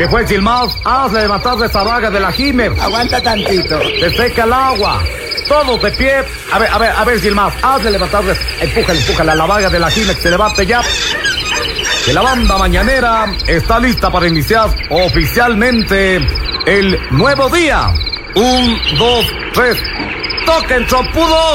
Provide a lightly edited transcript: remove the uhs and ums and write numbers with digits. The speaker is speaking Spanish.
¿Qué fue, Gilmaos? Hazle levantar de esa vaga de la Jimer. Aguanta tantito. Se seca el agua. Todos de pie. A ver, Gilmaos. Hazle levantar. Empújale a la vaga de la Jimer. Que se levante ya. Que la banda mañanera está lista para iniciar oficialmente el nuevo día. 1, 2, 3. ¡Toquen, trompudos!